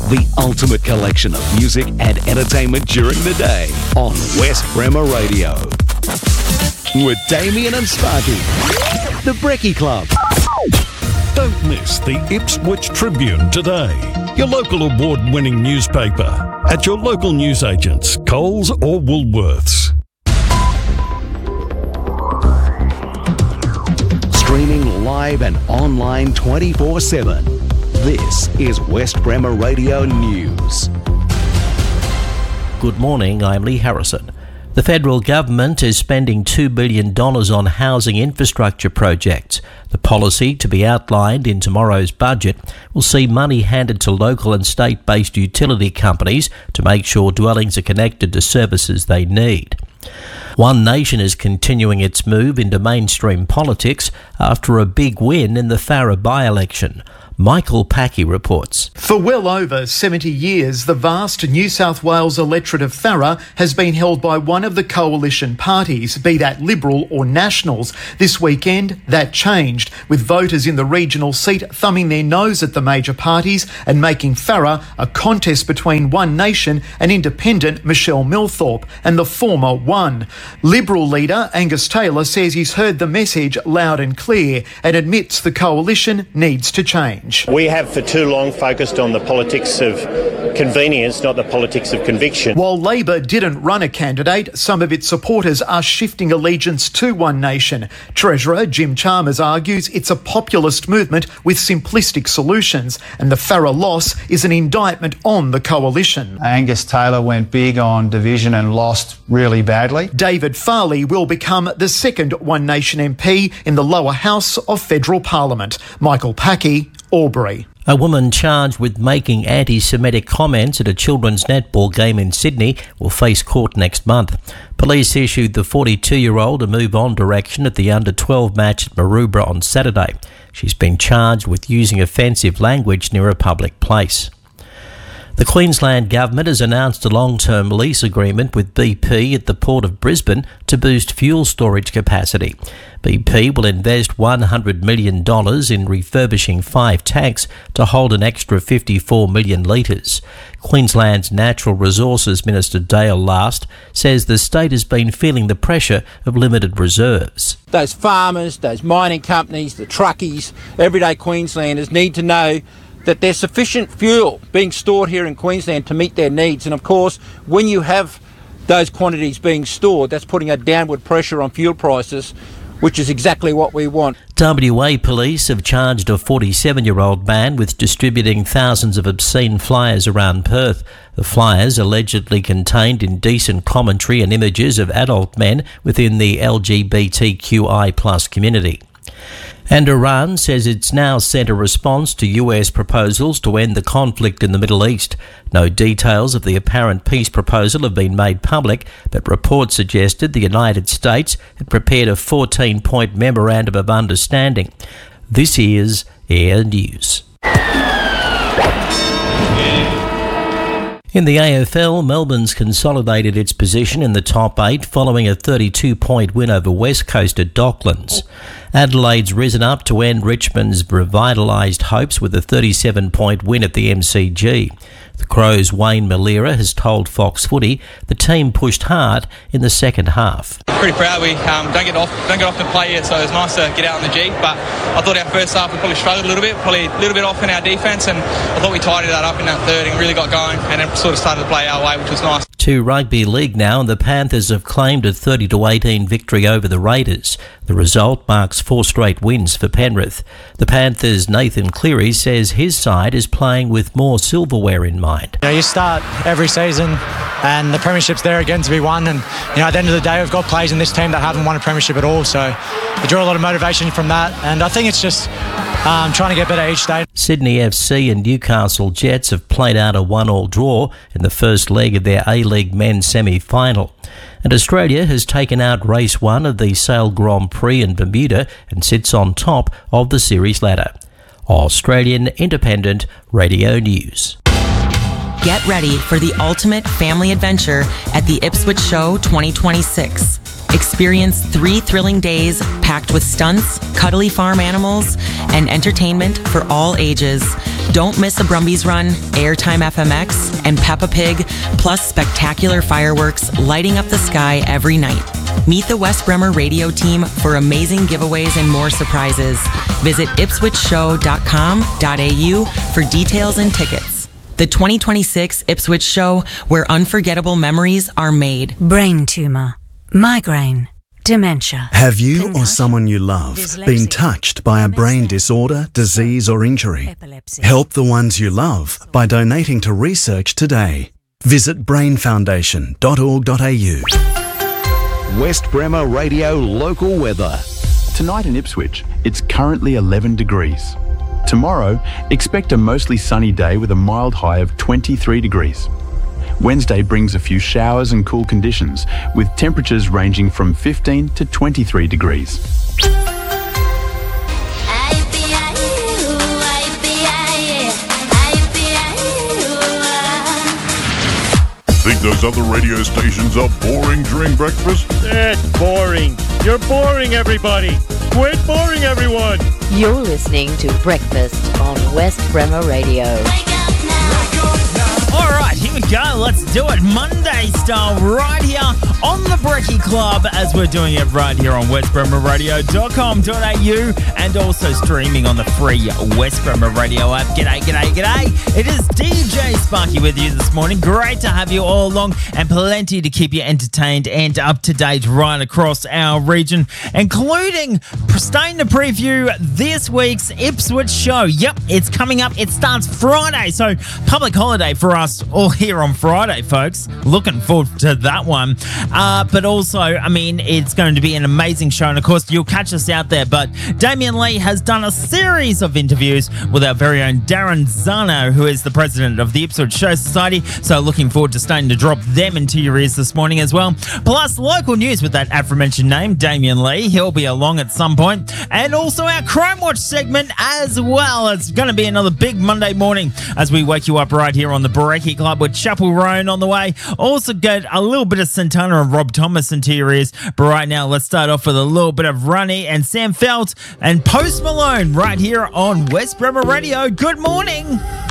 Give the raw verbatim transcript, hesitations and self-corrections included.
the ultimate collection of music and entertainment during the day on West Bremer Radio. With Damien and Sparky, the Brekkie Club. Don't miss the Ipswich Tribune today, your local award-winning newspaper, at your local newsagents, Coles or Woolworths. Streaming live and online twenty-four seven. This is West Bremer Radio News. Good morning, I'm Lee Harrison. The federal government is spending two billion dollars on housing infrastructure projects. The policy, to be outlined in tomorrow's budget, will see money handed to local and state-based utility companies to make sure dwellings are connected to services they need. One Nation is continuing its move into mainstream politics after a big win in the Farrer by-election. Michael Packey reports. For well over seventy years, the vast New South Wales electorate of Farrer has been held by one of the coalition parties, be that Liberal or Nationals. This weekend, that changed, with voters in the regional seat thumbing their nose at the major parties and making Farrer a contest between One Nation and independent Michelle Milthorpe, and the former won. Liberal leader Angus Taylor says he's heard the message loud and clear and admits the coalition needs to change. We have for too long focused on the politics of convenience, not the politics of conviction. While Labor didn't run a candidate, some of its supporters are shifting allegiance to One Nation. Treasurer Jim Chalmers argues it's a populist movement with simplistic solutions, and the Farrer loss is an indictment on the coalition. Angus Taylor went big on division and lost really badly. David Farley will become the second One Nation M P in the lower house of federal parliament. Michael Packey, Albury. A woman charged with making anti-Semitic comments at a children's netball game in Sydney will face court next month. Police issued the forty-two-year-old a move-on direction at the under twelve match at Maroubra on Saturday. She's been charged with using offensive language near a public place. The Queensland Government has announced a long-term lease agreement with B P at the Port of Brisbane to boost fuel storage capacity. B P will invest one hundred million dollars in refurbishing five tanks to hold an extra fifty-four million litres. Queensland's Natural Resources Minister Dale Last says the state has been feeling the pressure of limited reserves. Those farmers, those mining companies, the truckies, everyday Queenslanders need to know that there's sufficient fuel being stored here in Queensland to meet their needs. And of course, when you have those quantities being stored, that's putting a downward pressure on fuel prices, which is exactly what we want. W A police have charged a forty-seven-year-old man with distributing thousands of obscene flyers around Perth. The flyers allegedly contained indecent commentary and images of adult men within the L G B T Q I plus community. And Iran says it's now sent a response to U S proposals to end the conflict in the Middle East. No details of the apparent peace proposal have been made public, but reports suggested the United States had prepared a fourteen-point memorandum of understanding. This is Air News. In the A F L, Melbourne's consolidated its position in the top eight following a thirty-two-point win over West Coast at Docklands. Adelaide's risen up to end Richmond's revitalised hopes with a thirty-seven-point win at the M C G. The Crows' Wayne Malera has told Fox Footy the team pushed hard in the second half. Pretty proud. We um, don't get off, don't get off to play yet, so it's nice to get out on the G. But I thought our first half we probably struggled a little bit, probably a little bit off in our defence, and I thought we tidied that up in that third and really got going, and it sort of started to play our way, which was nice. To rugby league now, and the Panthers have claimed a thirty to eighteen victory over the Raiders. The result marks four straight wins for Penrith. The Panthers' Nathan Cleary says his side is playing with more silverware in mind. You know, you start every season and the premiership's there again to be won, and you know, at the end of the day we've got players in this team that haven't won a premiership at all, so we draw a lot of motivation from that, and I think it's just um, trying to get better each day. Sydney F C and Newcastle Jets have played out a one-all draw in the first leg of their A-League men's semi-final. And Australia has taken out race one of the Sail Grand Prix in Bermuda and sits on top of the series ladder. Australian Independent Radio News. Get ready for the ultimate family adventure at the Ipswich Show twenty twenty-six. Experience three thrilling days packed with stunts, cuddly farm animals, and entertainment for all ages. Don't miss a Brumbies Run, Airtime F M X, and Peppa Pig, plus spectacular fireworks lighting up the sky every night. Meet the West Bremer radio team for amazing giveaways and more surprises. Visit ipswich show dot com dot a u for details and tickets. The twenty twenty-six Ipswich Show, where unforgettable memories are made. Brain tumour, migraine, dementia. Have you or someone you love been touched by a brain disorder, disease or injury? Help the ones you love by donating to research today. Visit brain foundation dot org dot a u. West Bremer Radio local weather. Tonight in Ipswich, it's currently eleven degrees. Tomorrow, expect a mostly sunny day with a mild high of twenty-three degrees. Wednesday brings a few showers and cool conditions, with temperatures ranging from fifteen to twenty-three degrees. Think those other radio stations are boring during breakfast? It's boring. You're boring, everybody. Quit boring, everyone. You're listening to Breakfast on West Bremer Radio. All right, here we go. Let's do it. Monday style right here on the Brekkie Club as we're doing it right here on west bremer radio dot com dot a u and also streaming on the free West Bremer Radio app. G'day, g'day, g'day. It is D J Sparky with you this morning. Great to have you all along and plenty to keep you entertained and up to date right across our region, including staying to preview this week's Ipswich show. Yep, it's coming up. It starts Friday, so public holiday for us all here on Friday, folks. Looking forward to that one. Uh, but also, I mean, it's going to be an amazing show. And of course, you'll catch us out there. But Damien Lee has done a series of interviews with our very own Darren Zano, who is the president of the Ipswich Show Society. So looking forward to starting to drop them into your ears this morning as well. Plus, local news with that aforementioned name, Damien Lee. He'll be along at some point. And also our Crime Watch segment as well. It's going to be another big Monday morning as we wake you up right here on the Brekkie Club with Chapel Roan on the way. Also get a little bit of Santana and Rob Thomas into your ears. But right now, let's start off with a little bit of Ronnie and Sam Felt and Post Malone right here on West Bremer Radio. Good morning.